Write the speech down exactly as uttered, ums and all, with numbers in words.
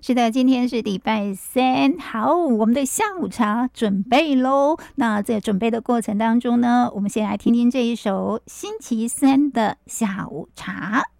是的，今天是礼拜三，好，我们的下午茶准备咯。那在准备的过程当中呢，我们先来听听这一首星期三的下午茶。